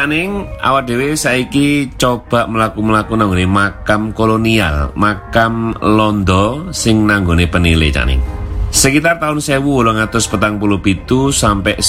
Caning, awak dhewe saiki coba mlaku-mlaku nanggone makam kolonial, makam Londo sing nanggone Penile Caning. Sekitar tahun 1847 sampai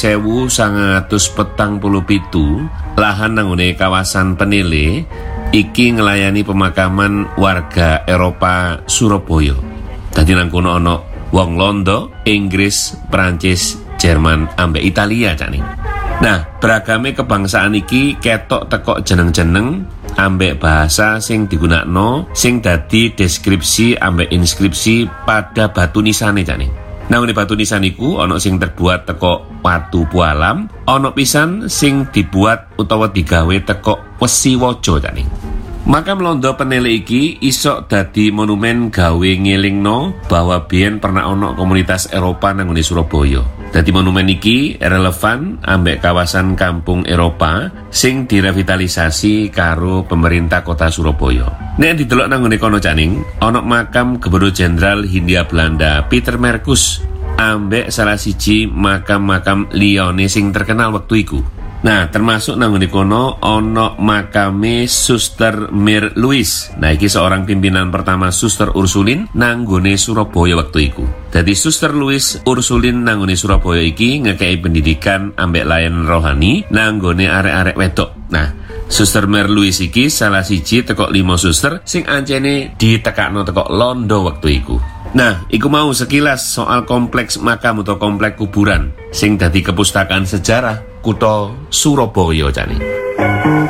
1947, lahan nanggone kawasan Penile iki ngelayani pemakaman warga Eropa Surabaya. Dadi nang kono ana wong Londo, Inggris, Prancis, Jerman, ambek Italia Caning. Nah, beragame kebangsaan iki ketok tekok jeneng-jeneng ambek bahasa sing digunakno sing dadi deskripsi ambek inskripsi pada batu nisane Caning. Nah, ini batu nisan iku ana sing terbuat teko watu pualam, ana pisan sing dibuat utawa digawe teko wesi waja Caning. Makam Londo Penile iki isok dadi monumen gawe ngelingno bahwa biyen pernah ana komunitas Eropa nang ngene Surabaya. Dadi monumen iki relevan ambek kawasan kampung Eropa sing direvitalisasi karo pemerintah kota Surabaya. Nek didelok nang ngene kono Caning, ana makam Gubernur Jenderal Hindia Belanda Pieter Merkus ambek salah siji makam-makam liyane sing terkenal wektu iku. Nah, termasuk nang ngene kono ana makame Suster Mir Louis. Nah, iki seorang pimpinan pertama Suster Ursulin nang nggone Surabaya waktu iku. Dadi Suster Louis Ursulin nang nggone Surabaya iki ngekei pendidikan ambek layanan rohani nang nggone arek-arek wedok. Nah, Suster Mir Louis iki salah siji teko 5 suster sing ancene ditekakno teko Londo waktu iku. Nah, iku mau sekilas soal kompleks makam atau kompleks kuburan sing dadi kepustakaan sejarah Kutha Surabaya Caning.